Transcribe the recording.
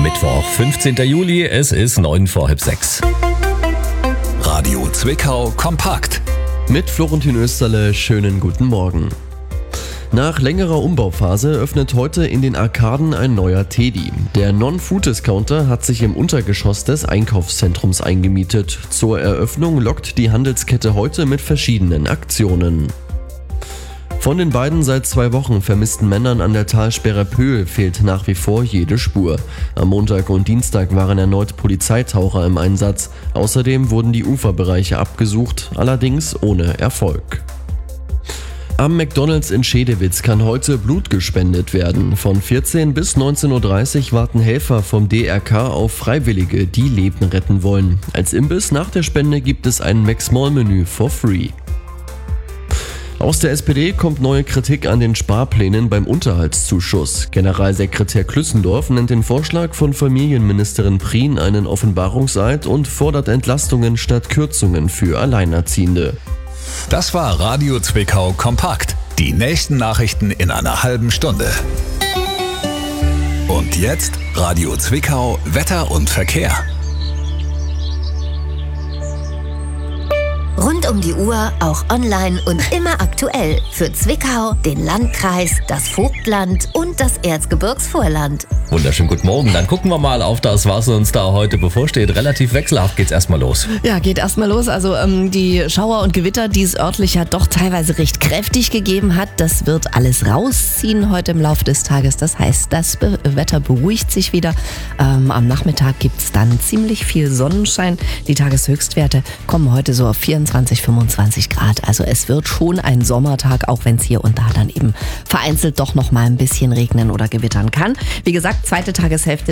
Mittwoch, 15. Juli, es ist 6:09. Radio Zwickau kompakt. Mit Florentin Österle, schönen guten Morgen. Nach längerer Umbauphase öffnet heute in den Arkaden ein neuer Teddy. Der Non-Food-Discounter hat sich im Untergeschoss des Einkaufszentrums eingemietet. Zur Eröffnung lockt die Handelskette heute mit verschiedenen Aktionen. Von den beiden seit 2 Wochen vermissten Männern an der Talsperre Pöhl fehlt nach wie vor jede Spur. Am Montag und Dienstag waren erneut Polizeitaucher im Einsatz. Außerdem wurden die Uferbereiche abgesucht, allerdings ohne Erfolg. Am McDonald's in Schedewitz kann heute Blut gespendet werden. Von 14 bis 19:30 Uhr warten Helfer vom DRK auf Freiwillige, die Leben retten wollen. Als Imbiss nach der Spende gibt es ein Mac-Small-Menü for free. Aus der SPD kommt neue Kritik an den Sparplänen beim Unterhaltszuschuss. Generalsekretär Klüssendorf nennt den Vorschlag von Familienministerin Prien einen Offenbarungseid und fordert Entlastungen statt Kürzungen für Alleinerziehende. Das war Radio Zwickau kompakt. Die nächsten Nachrichten in einer halben Stunde. Und jetzt Radio Zwickau Wetter und Verkehr. Rund um die Uhr, auch online und immer aktuell. Für Zwickau, den Landkreis, das Vogtland und das Erzgebirgsvorland. Wunderschönen guten Morgen. Dann gucken wir mal auf das, was uns da heute bevorsteht. Relativ wechselhaft geht's erstmal los. Ja, geht erstmal los. Also die Schauer und Gewitter, die es örtlich ja doch teilweise recht kräftig gegeben hat, das wird alles rausziehen heute im Laufe des Tages. Das heißt, das Wetter beruhigt sich wieder. Am Nachmittag gibt's dann ziemlich viel Sonnenschein. Die Tageshöchstwerte kommen heute so auf 24, 25 Grad. Also es wird schon ein Sommertag, auch wenn es hier und da dann eben vereinzelt doch noch mal ein bisschen regnen oder gewittern kann. Wie gesagt, zweite Tageshälfte